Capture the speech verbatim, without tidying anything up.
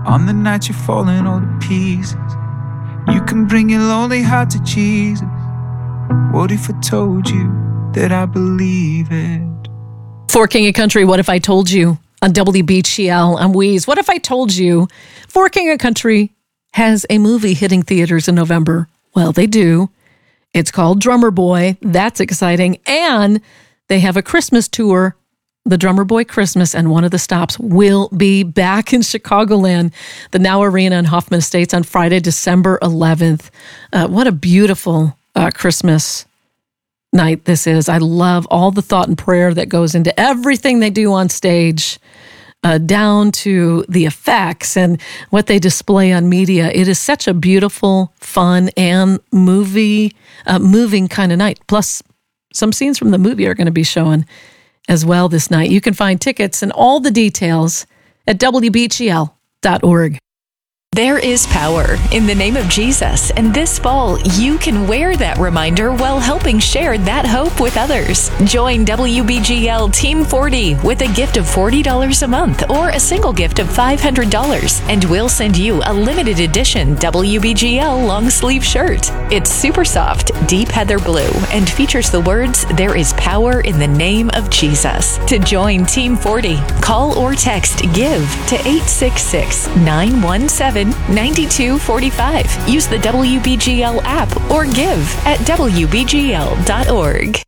On the night you're falling all to pieces, you can bring your lonely heart to Jesus. What if I told you that I believe it? For King of Country, What If I Told You? On W B G L, I'm Wheeze. What if I told you For King of Country has a movie hitting theaters in November? Well, they do. It's called Drummer Boy. That's exciting. And they have a Christmas tour, the Drummer Boy Christmas, and one of the stops will be back in Chicagoland, the Now Arena in Hoffman Estates on Friday, December eleventh. Uh, what a beautiful uh, Christmas night this is. I love all the thought and prayer that goes into everything they do on stage, uh, down to the effects and what they display on media. It is such a beautiful, fun, and movie, uh, moving kind of night. Plus, some scenes from the movie are going to be shown as well this night. You can find tickets and all the details at W B G L dot org. There is power in the name of Jesus, and this fall, you can wear that reminder while helping share that hope with others. Join W B G L Team forty with a gift of forty dollars a month or a single gift of five hundred dollars, and we'll send you a limited edition W B G L long sleeve shirt. It's super soft, deep heather blue, and features the words, "There is power in the name of Jesus." To join Team forty, call or text GIVE to eight six six, nine one seven, nine two four five. Use the W B G L app or give at W B G L dot org.